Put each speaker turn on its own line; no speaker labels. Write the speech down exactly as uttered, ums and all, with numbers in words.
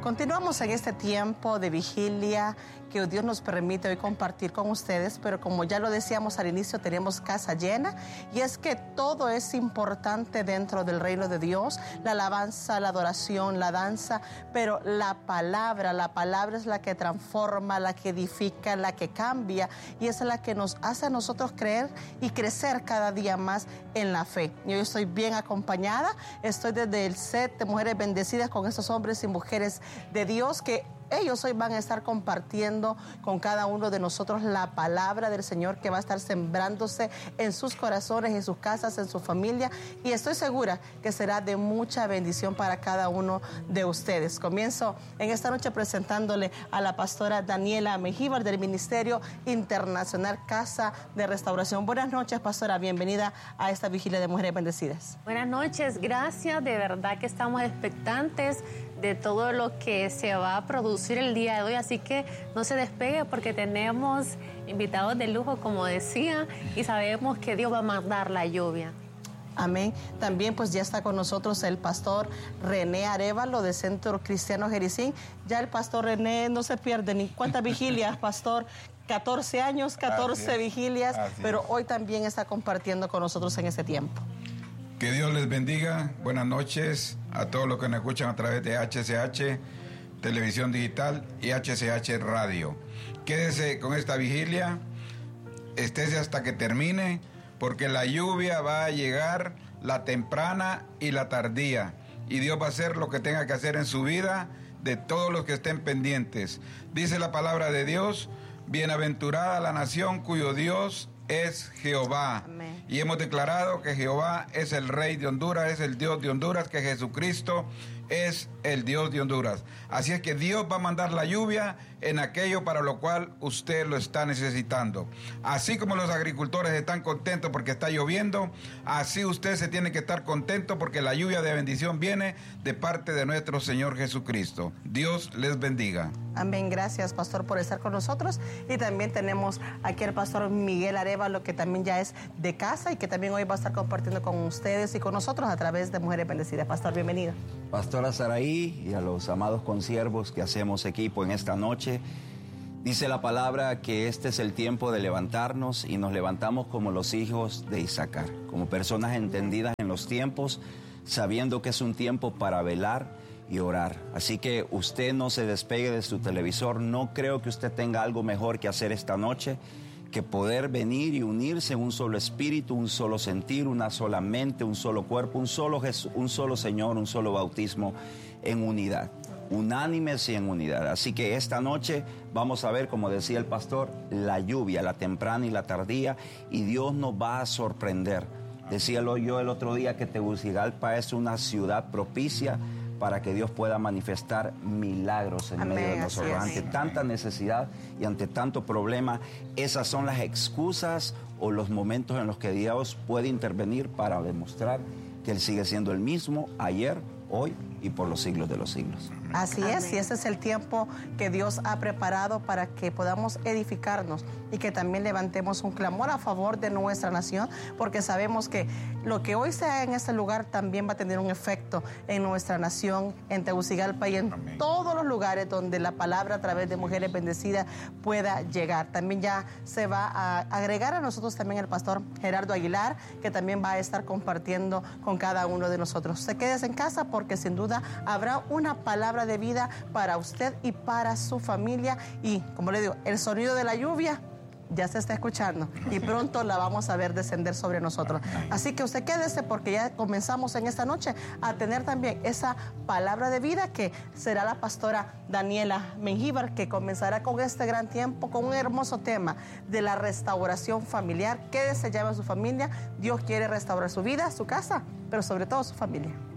Continuamos en este tiempo de vigilia que Dios nos permite hoy compartir con ustedes, pero como ya lo decíamos al inicio, tenemos casa llena, y es que todo es importante dentro del reino de Dios, la alabanza, la adoración, la danza, pero la palabra, la palabra es la que transforma, la que edifica, la que cambia, y es la que nos hace a nosotros creer y crecer cada día más en la fe. Yo estoy bien acompañada, estoy desde el set de Mujeres Bendecidas con estos hombres y mujeres de Dios que ellos hoy van a estar compartiendo con cada uno de nosotros la palabra del Señor que va a estar sembrándose en sus corazones, en sus casas, en su familia, y estoy segura que será de mucha bendición para cada uno de ustedes. Comienzo en esta noche presentándole a la pastora Daniela Mengíbar del Ministerio Internacional Casa de Restauración. Buenas noches, pastora, bienvenida a esta vigilia de Mujeres Bendecidas.
Buenas noches, gracias, de verdad que estamos expectantes de todo lo que se va a producir el día de hoy, así que no se despegue porque tenemos invitados de lujo, como decía, y sabemos que Dios va a mandar la lluvia.
Amén. También pues ya está con nosotros el pastor René Arevalo de Centro Cristiano Jericín. Ya el pastor René no se pierde ni cuántas vigilias, pastor. catorce años, catorce vigilias, pero hoy también está compartiendo con nosotros en este tiempo.
Que Dios les bendiga. Buenas noches a todos los que nos escuchan a través de H C H, Televisión Digital y H C H Radio. Quédese con esta vigilia, estése hasta que termine, porque la lluvia va a llegar, la temprana y la tardía. Y Dios va a hacer lo que tenga que hacer en su vida, de todos los que estén pendientes. Dice la palabra de Dios: bienaventurada la nación cuyo Dios es Jehová. Amén. Y hemos declarado que Jehová es el Rey de Honduras, es el Dios de Honduras, que Jesucristo es el Dios de Honduras. Así es que Dios va a mandar la lluvia en aquello para lo cual usted lo está necesitando. Así como los agricultores están contentos porque está lloviendo, así usted se tiene que estar contento porque la lluvia de bendición viene de parte de nuestro Señor Jesucristo. Dios les bendiga.
Amén. Gracias, pastor, por estar con nosotros. Y también tenemos aquí al pastor Miguel Arevalo, que también ya es de casa y que también hoy va a estar compartiendo con ustedes y con nosotros a través de Mujeres Bendecidas. Pastor, bienvenido.
Pastora Saraí y a los amados consiervos que hacemos equipo en esta noche, dice la palabra que este es el tiempo de levantarnos, y nos levantamos como los hijos de Isaacar, como personas entendidas en los tiempos, sabiendo que es un tiempo para velar y orar. Así que usted no se despegue de su televisor. No creo que usted tenga algo mejor que hacer esta noche que poder venir y unirse en un solo espíritu, un solo sentir, una sola mente, un solo cuerpo, un solo Jesús, un solo Señor, un solo bautismo en unidad, unánimes y en unidad. Así que esta noche vamos a ver, como decía el pastor, la lluvia, la temprana y la tardía, y Dios nos va a sorprender. Decíalo yo el otro día que Tegucigalpa es una ciudad propicia para que Dios pueda manifestar milagros en Amén, medio de nosotros. Ante Amén. Tanta necesidad y ante tanto problema, esas son las excusas o los momentos en los que Dios puede intervenir para demostrar que Él sigue siendo el mismo ayer, hoy y por los siglos de los siglos.
Así Amén. Es, y ese es el tiempo que Dios ha preparado para que podamos edificarnos y que también levantemos un clamor a favor de nuestra nación, porque sabemos que lo que hoy sea en este lugar también va a tener un efecto en nuestra nación, en Tegucigalpa y en Amén. Todos los lugares donde la palabra a través de Mujeres Bendecidas pueda llegar. También ya se va a agregar a nosotros también el pastor Gerardo Aguilar, que también va a estar compartiendo con cada uno de nosotros. Se quede en casa porque sin duda habrá una palabra de vida para usted y para su familia, y como le digo, el sonido de la lluvia ya se está escuchando y pronto la vamos a ver descender sobre nosotros. Así que usted quédese porque ya comenzamos en esta noche a tener también esa palabra de vida que será la pastora Daniela Mengíbar, que comenzará con este gran tiempo, con un hermoso tema de la restauración familiar. Quédese, llame a su familia. Dios quiere restaurar su vida, su casa, pero sobre todo su familia.